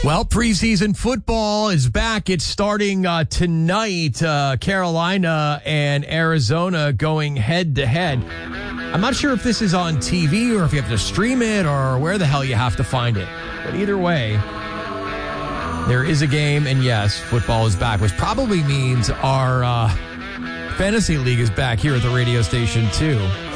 Well, preseason football is back. It's starting tonight. Carolina and Arizona going head-to-head. I'm not sure if this is on TV or if you have to stream it or where the hell you have to find it. But either way, there is a game, and yes, football is back, which probably means our fantasy league is back here at the radio station, too.